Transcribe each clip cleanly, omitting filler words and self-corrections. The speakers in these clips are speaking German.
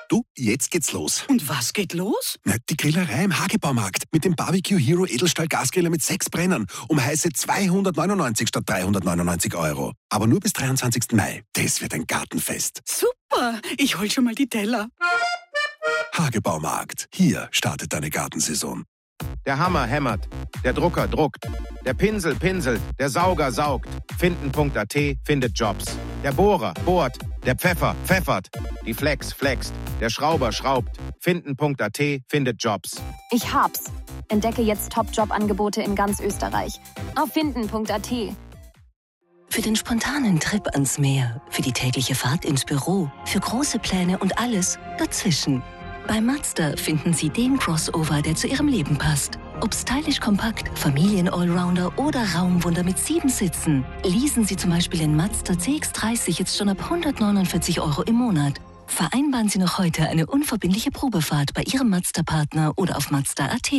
Du, jetzt geht's los. Und was geht los? Na, die Grillerei im Hagebaumarkt mit dem Barbecue Hero Edelstahl-Gasgriller mit 6 Brennern um heiße 299 statt 399 €. Aber nur bis 23. Mai. Das wird ein Gartenfest. Super, ich hol schon mal die Teller. Hagebaumarkt. Hier startet deine Gartensaison. Der Hammer hämmert, der Drucker druckt, der Pinsel pinselt, der Sauger saugt. Finden.at findet Jobs. Der Bohrer bohrt, der Pfeffer pfeffert, die Flex flext, der Schrauber schraubt. Finden.at findet Jobs. Ich hab's. Entdecke jetzt Top-Job-Angebote in ganz Österreich. Auf Finden.at. Für den spontanen Trip ans Meer, für die tägliche Fahrt ins Büro, für große Pläne und alles dazwischen. Bei Mazda finden Sie den Crossover, der zu Ihrem Leben passt. Ob stylisch kompakt, Familien-Allrounder oder Raumwunder mit 7 Sitzen. Leasen Sie zum Beispiel den Mazda CX-30 jetzt schon ab 149 € im Monat. Vereinbaren Sie noch heute eine unverbindliche Probefahrt bei Ihrem Mazda-Partner oder auf Mazda.at.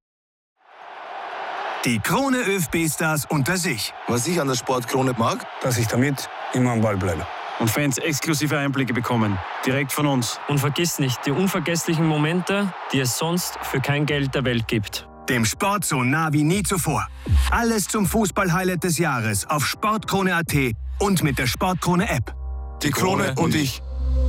Die Krone ÖFB-Stars unter sich. Was ich an der Sportkrone mag, dass ich damit immer am Ball bleibe. Und Fans exklusive Einblicke bekommen, direkt von uns. Und vergiss nicht die unvergesslichen Momente, die es sonst für kein Geld der Welt gibt. Dem Sport so nah wie nie zuvor. Alles zum Fußball-Highlight des Jahres auf Sportkrone.at und mit der Sportkrone-App. die Krone und ich.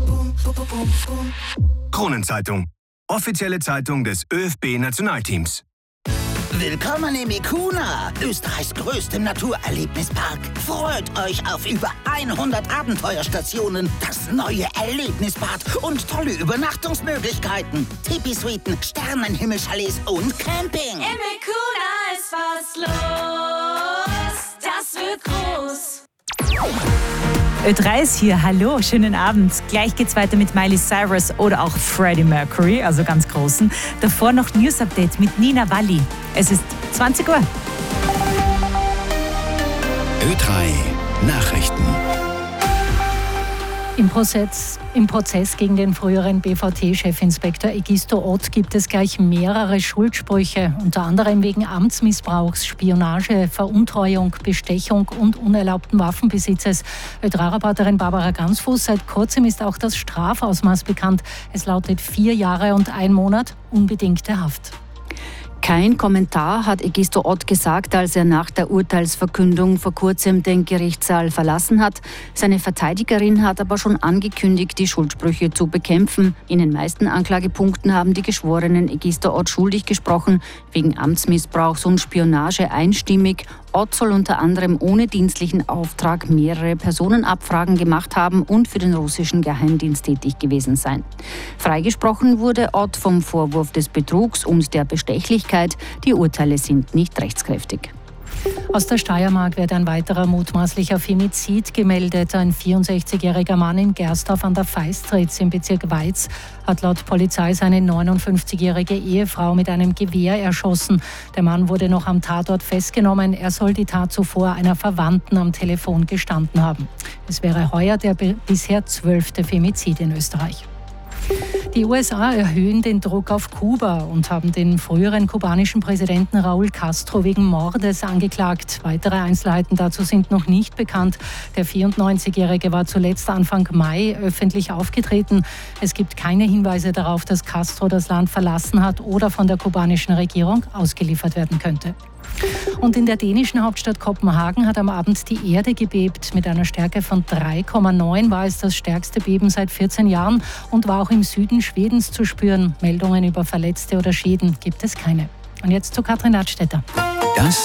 Kronenzeitung. Offizielle Zeitung des ÖFB-Nationalteams. Willkommen im Ikuna, Österreichs größtem Naturerlebnispark. Freut euch auf über 100 Abenteuerstationen, das neue Erlebnisbad und tolle Übernachtungsmöglichkeiten. Tipi-Suiten, Sternenhimmelchalets und Camping. Im Ikuna ist was los, das wird groß. Ö3 ist hier, hallo, schönen Abend. Gleich geht's weiter mit Miley Cyrus oder auch Freddie Mercury, also ganz großen. Davor noch News Update mit Nina Walli. Es ist 20 Uhr. Ö3 Nachrichten. Im Prozess gegen den früheren BVT-Chefinspektor Egisto Ott gibt es gleich mehrere Schuldsprüche, unter anderem wegen Amtsmissbrauchs, Spionage, Veruntreuung, Bestechung und unerlaubten Waffenbesitzes. Ö3-Reporterin Barbara Gansfuß, seit kurzem ist auch das Strafausmaß bekannt. Es lautet 4 Jahre und 1 Monat unbedingte Haft. Kein Kommentar hat Egisto Ott gesagt, als er nach der Urteilsverkündung vor kurzem den Gerichtssaal verlassen hat. Seine Verteidigerin hat aber schon angekündigt, die Schuldsprüche zu bekämpfen. In den meisten Anklagepunkten haben die Geschworenen Egisto Ott schuldig gesprochen, wegen Amtsmissbrauchs und Spionage einstimmig. Ott soll unter anderem ohne dienstlichen Auftrag mehrere Personenabfragen gemacht haben und für den russischen Geheimdienst tätig gewesen sein. Freigesprochen wurde Ott vom Vorwurf des Betrugs und der Bestechlichkeit. Die Urteile sind nicht rechtskräftig. Aus der Steiermark wird ein weiterer mutmaßlicher Femizid gemeldet. Ein 64-jähriger Mann in Gersdorf an der Feistritz im Bezirk Weiz hat laut Polizei seine 59-jährige Ehefrau mit einem Gewehr erschossen. Der Mann wurde noch am Tatort festgenommen. Er soll die Tat zuvor einer Verwandten am Telefon gestanden haben. Es wäre heuer der bisher 12. Femizid in Österreich. Die USA erhöhen den Druck auf Kuba und haben den früheren kubanischen Präsidenten Raúl Castro wegen Mordes angeklagt. Weitere Einzelheiten dazu sind noch nicht bekannt. Der 94-Jährige war zuletzt Anfang Mai öffentlich aufgetreten. Es gibt keine Hinweise darauf, dass Castro das Land verlassen hat oder von der kubanischen Regierung ausgeliefert werden könnte. Und in der dänischen Hauptstadt Kopenhagen hat am Abend die Erde gebebt. Mit einer Stärke von 3,9 war es das stärkste Beben seit 14 Jahren und war auch im Süden Schwedens zu spüren. Meldungen über Verletzte oder Schäden gibt es keine. Und jetzt zu Katrin Ladstätter. Das